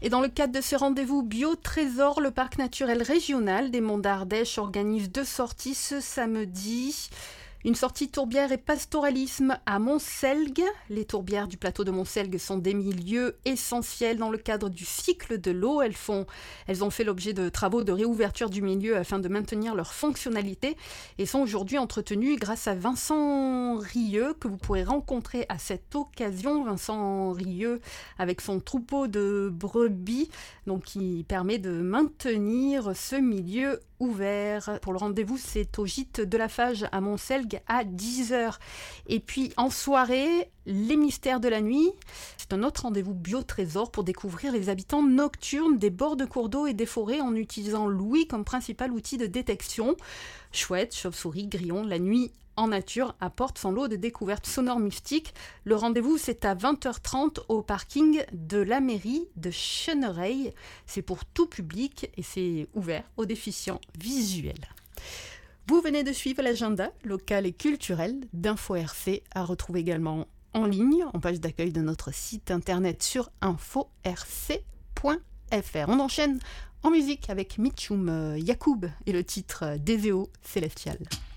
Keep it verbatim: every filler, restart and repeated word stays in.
Et dans le cadre de ce rendez-vous Bio-Trésor, le parc naturel régional des Monts d'Ardèche organise deux sorties ce samedi. Une sortie tourbière et pastoralisme à Montselgue. Les tourbières du plateau de Montselgue sont des milieux essentiels dans le cadre du cycle de l'eau. Elles, font, elles ont fait l'objet de travaux de réouverture du milieu afin de maintenir leur fonctionnalité et sont aujourd'hui entretenues grâce à Vincent Rieux que vous pourrez rencontrer à cette occasion. Vincent Rieux avec son troupeau de brebis donc qui permet de maintenir ce milieu ouvert. Pour le rendez-vous, c'est au gîte de la Fage à Montselgue à dix heures. Et puis en soirée, les mystères de la nuit. C'est un autre rendez-vous Bio-Trésor pour découvrir les habitants nocturnes des bords de cours d'eau et des forêts en utilisant l'ouïe comme principal outil de détection. Chouettes, chauves-souris, grillons, la nuit en nature apporte son lot de découvertes sonores mystiques. Le rendez-vous, c'est à vingt heures trente au parking de la mairie de Chenereil. C'est pour tout public et c'est ouvert aux déficients visuels. Vous venez de suivre l'agenda local et culturel d'Info R C à retrouver également en ligne, en page d'accueil de notre site internet sur info r c point f r. On enchaîne en musique avec Mitchoum Yacoub et le titre Déséo Célestial.